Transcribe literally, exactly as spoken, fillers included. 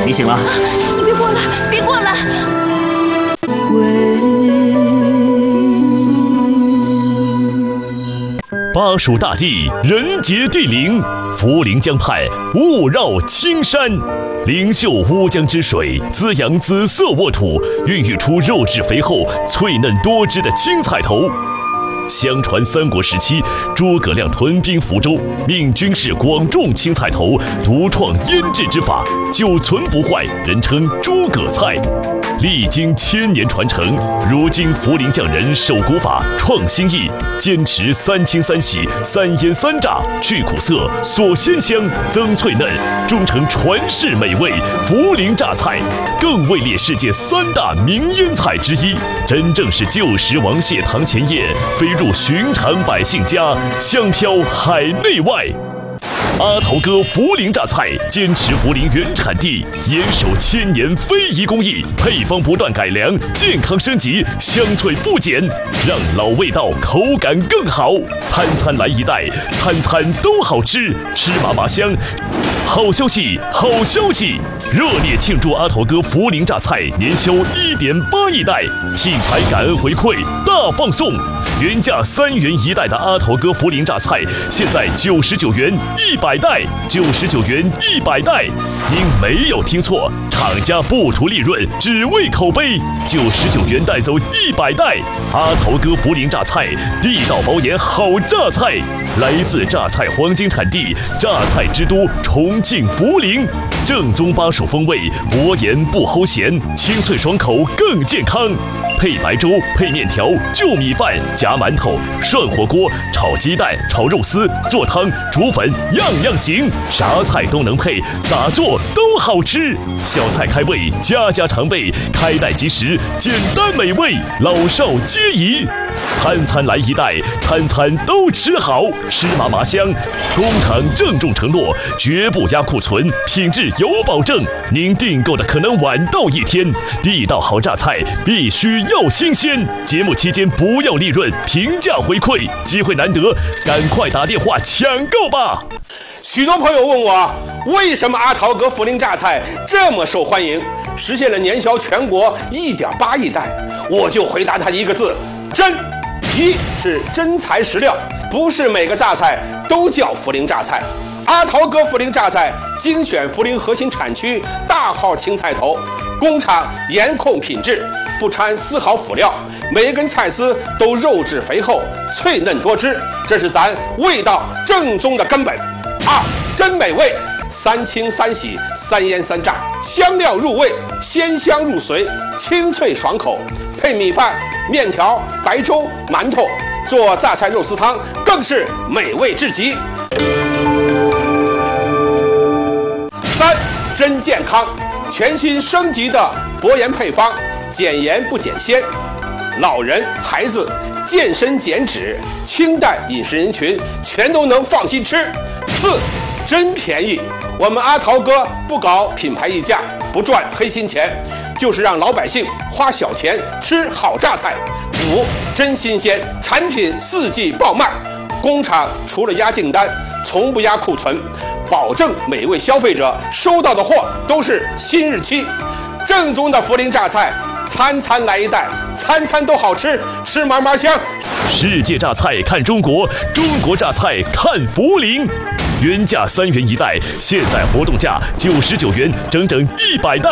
你醒了。 你别过来，别过来！ 巴蜀大地，人杰地灵，涪陵江畔雾绕青山，灵秀乌江之水滋养紫色沃土，孕育出肉质肥厚、脆嫩多汁的青菜头。相传三国时期，诸葛亮屯兵福州，命军士广种青菜头，独创腌制之法，久存不坏，人称诸葛菜。历经千年传承，如今涪陵匠人守古法，创新意，坚持三清三洗、三腌三炸，去苦涩、锁鲜香、增脆嫩，终成传世美味涪陵榨菜，更位列世界三大名腌菜之一，真正是旧时王谢堂前燕，飞入寻常百姓家，香飘海内外。阿头哥涪陵榨菜坚持涪陵原产地，严守千年非遗工艺，配方不断改良，健康升级，香脆不减，让老味道口感更好。餐餐来一袋，餐餐都好吃，吃麻麻香。好消息，好消息！热烈庆祝阿头哥涪陵榨菜年销一点八亿袋，品牌感恩回馈大放送。原价三元一袋的阿头哥涪陵榨菜，现在九十九元一百袋，九十九元一百袋。您没有听错，厂家不图利润，只为口碑。九十九元带走一百袋，阿头哥涪陵榨菜，地道保研好榨菜，来自榨菜黄金产地，榨菜之都重庆涪陵，正宗巴蜀风味，薄盐不齁咸，清脆爽口更健康。配白粥、配面条、就米饭、夹馒头、涮火锅、炒鸡蛋、炒肉丝、做汤、煮粉，样样行，啥菜都能配，咋做都好吃。小菜开胃，家家常备，开袋即食，简单美味，老少皆宜。餐餐来一袋，餐餐都吃好，吃麻麻香。工厂郑重承诺，绝不压库存，品质有保证。您订购的可能晚到一天，地道好榨菜必须要新鲜。节目期间不要利润，平价回馈，机会难得，赶快打电话抢购吧！ 许多朋友问我，为什么阿桃哥涪陵榨菜这么受欢迎，实现了年销全国一点八亿袋？我就回答他一个字：真。一是真材实料，不是每个榨菜都叫涪陵榨菜。阿桃哥涪陵榨菜精选涪陵核心产区大号青菜头，工厂严控品质，不掺丝毫辅料，每一根菜丝都肉质肥厚、脆嫩多汁，这是咱味道正宗的根本。二，真美味，三清三洗、三腌三炸，香料入味，鲜香入髓，清脆爽口，配米饭、面条、白粥、馒头，做榨菜肉丝汤更是美味至极。三，真健康，全新升级的薄盐配方，减盐不减鲜，老人、孩子、健身减脂、清淡饮食人群全都能放心吃。四，真便宜，我们阿桃哥不搞品牌溢价，不赚黑心钱，就是让老百姓花小钱吃好榨菜。五，真新鲜，产品四季爆卖，工厂除了压订单，从不压库存，保证每位消费者收到的货都是新日期。正宗的涪陵榨菜，餐餐来一袋，餐餐都好吃，吃嘛嘛香。 世界榨菜看中国，中国榨菜看涪陵。原价三元一袋，现在活动价九十九元，整整一百袋。